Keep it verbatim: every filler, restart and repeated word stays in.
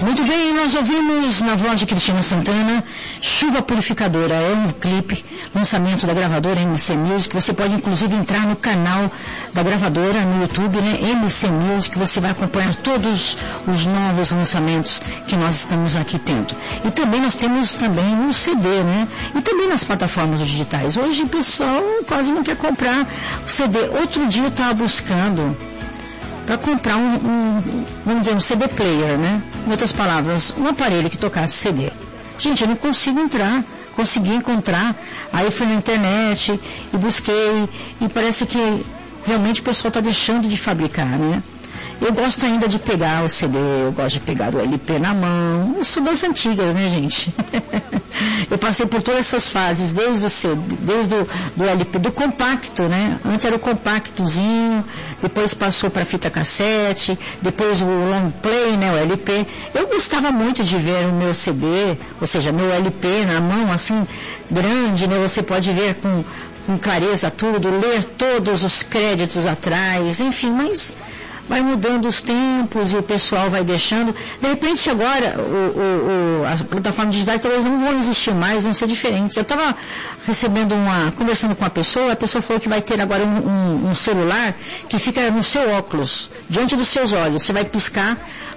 Muito bem, nós ouvimos na voz de Cristina Santana, Chuva Purificadora. É um clipe, lançamento da gravadora M C Music. Você pode inclusive entrar no canal da gravadora no YouTube, né? M C Music, você vai acompanhar todos os novos lançamentos que nós estamos aqui tendo. E também nós temos também um C D, né? E também nas plataformas digitais. Hoje o pessoal quase não quer comprar o C D. Outro dia eu estava buscando para comprar um, um, vamos dizer, um C D player, né? Em outras palavras, um aparelho que tocasse C D. Gente, eu não consigo entrar, consegui encontrar. Aí fui na internet e busquei, e parece que realmente o pessoal está deixando de fabricar, né? Eu gosto ainda de pegar o C D, eu gosto de pegar o L P na mão. Eu sou das antigas, né, gente? Eu passei por todas essas fases, desde o C D, desde o do L P, do compacto, né? Antes era o compactozinho, depois passou para fita cassete, depois o long play, né, o L P. Eu gostava muito de ver o meu C D, ou seja, meu L P na mão, assim, grande, né? Você pode ver com, com clareza tudo, ler todos os créditos atrás, enfim, mas vai mudando os tempos e o pessoal vai deixando. De repente agora o, o, o, as plataformas digitais talvez não vão existir mais, vão ser diferentes. Eu estava recebendo uma, conversando com uma pessoa, a pessoa falou que vai ter agora um, um, um celular que fica no seu óculos, diante dos seus olhos. Você vai piscar,